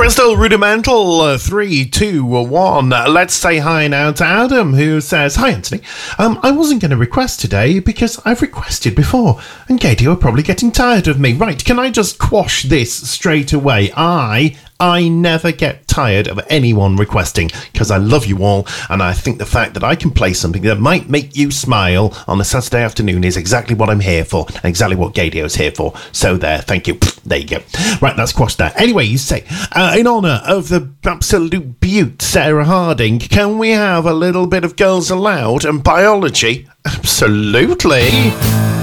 Crystal Rudimental, 3, 2, 1. Let's say hi now to Adam, who says, "Hi, Anthony. I wasn't going to request today because I've requested before, and Katie are probably getting tired of me. Right, can I just quash this straight away? I never get tired of anyone requesting because I love you all, and I think the fact that I can play something that might make you smile on a Saturday afternoon is exactly what I'm here for, and exactly what Gadio's here for. So there, thank you. There you go. Right, that's quashed that. Anyway, you say, in honour of the absolute beaut Sarah Harding, can we have a little bit of Girls Aloud and biology? Absolutely.